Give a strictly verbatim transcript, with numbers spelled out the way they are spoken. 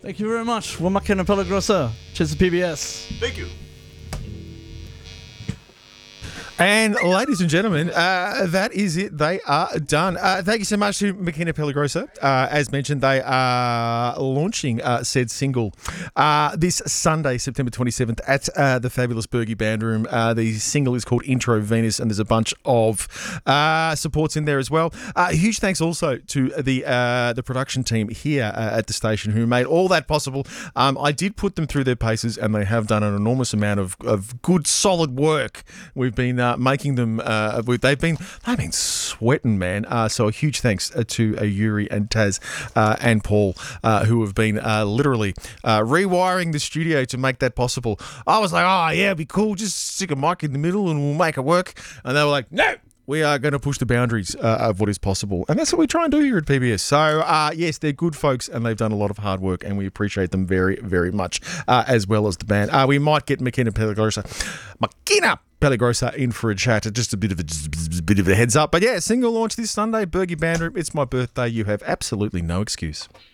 Thank you very much. We're Makina Pellegrosa. Cheers to P B S. Thank you. And ladies and gentlemen, uh, that is it. They are done. Uh, thank you so much to Makina Pellegrosa. Uh, as mentioned, they are launching uh, said single uh, this Sunday, September twenty-seventh, at uh, the fabulous Bergie Band Room. Uh, the single is called Intro Venus, and there's a bunch of uh, supports in there as well. Uh, huge thanks also to the uh, the production team here uh, at the station who made all that possible. Um, I did put them through their paces, and they have done an enormous amount of, of good, solid work. We've been uh, making them. Uh, they've been they've been sweating, man. Uh, so a huge thanks to uh, Yuri and Taz uh, and Paul, uh, who have been uh, literally uh, rewiring the studio to make that possible. I was like, oh yeah, it'd be cool. Just stick a mic in the middle and we'll make it work. And they were like, no. We are going to push the boundaries uh, of what is possible. And that's what we try and do here at P B S. So, uh, yes, they're good folks and they've done a lot of hard work and we appreciate them very, very much, uh, as well as the band. Uh, we might get Makina Pellegrosa, Makina Pellegrosa in for a chat. Just a bit of a, just a bit of a heads up. But, yeah, single launch this Sunday, Bergie Band Room. It's my birthday. You have absolutely no excuse.